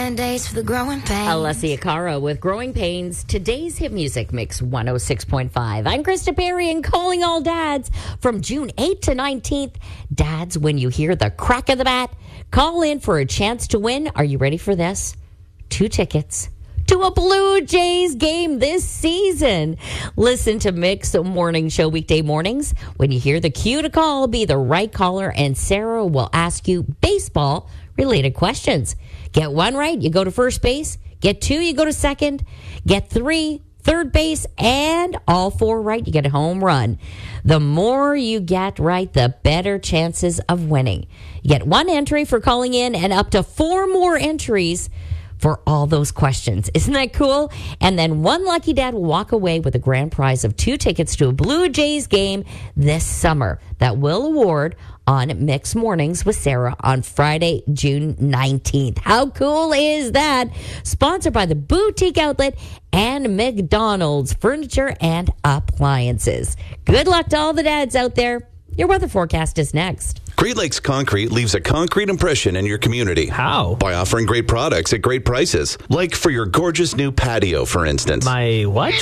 Band-Aids for the growing pains. Alessia Cara with Growing Pains. Today's Hit Music Mix 106.5. I'm Krista Perry and calling all dads from June 8th to 19th. Dads, when you hear the crack of the bat, call in for a chance to win. Are you ready for this? 2 tickets to a Blue Jays game this season. Listen to Mix Morning Show weekday mornings. When you hear the cue to call, be the right caller, and Sarah will ask you baseball-related questions. Get 1 right, you go to first base. Get 2, you go to second. Get 3, third base. And all 4 right, you get a home run. The more you get right, the better chances of winning. You get 1 entry for calling in and up to 4 more entries for all those questions. Isn't that cool? And then 1 lucky dad will walk away with a grand prize of 2 tickets to a Blue Jays game this summer that will award on Mix Mornings with Sarah on Friday, June 19th. How cool is that? Sponsored by the Boutique Outlet and McDonald's Furniture and Appliances. Good luck to all the dads out there. Your weather forecast is next. Great Lakes Concrete leaves a concrete impression in your community. How? By offering great products at great prices. Like for your gorgeous new patio, for instance. My what?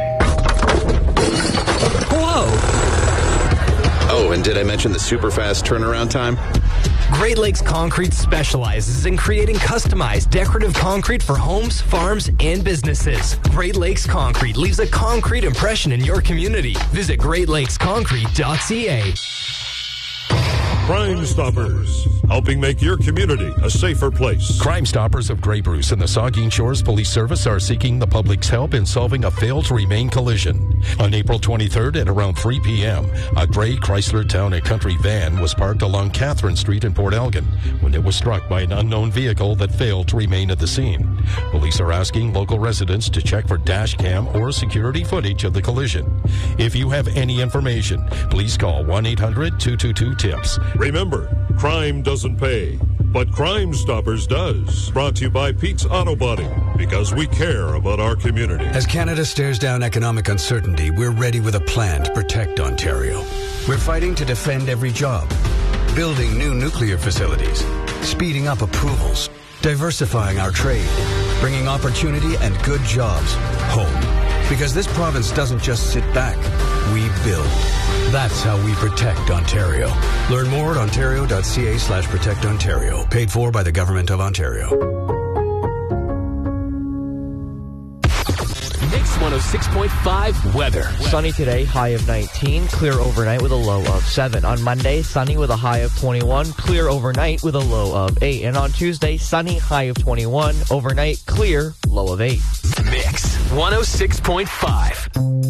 Whoa! Oh, and did I mention the super fast turnaround time? Great Lakes Concrete specializes in creating customized decorative concrete for homes, farms, and businesses. Great Lakes Concrete leaves a concrete impression in your community. Visit greatlakesconcrete.ca. Crime Stoppers, helping make your community a safer place. Crime Stoppers of Grey Bruce and the Saugeen Shores Police Service are seeking the public's help in solving a failed-to-remain collision. On April 23rd at around 3 p.m., a gray Chrysler Town & Country van was parked along Catherine Street in Port Elgin when it was struck by an unknown vehicle that failed to remain at the scene. Police are asking local residents to check for dash cam or security footage of the collision. If you have any information, please call 1-800-222-TIPS. Remember, crime doesn't pay, but Crime Stoppers does. Brought to you by Pete's Auto Body, because we care about our community. As Canada stares down economic uncertainty, we're ready with a plan to protect Ontario. We're fighting to defend every job, building new nuclear facilities, speeding up approvals, diversifying our trade, bringing opportunity and good jobs home. Because this province doesn't just sit back, we build. That's how we protect Ontario. Learn more at ontario.ca/protectontario. Paid for by the Government of Ontario. Mix 106.5 weather. Sunny today, high of 19. Clear overnight with a low of 7. On Monday, sunny with a high of 21. Clear overnight with a low of 8. And on Tuesday, sunny, high of 21. Overnight, clear, low of 8. Mix 106.5.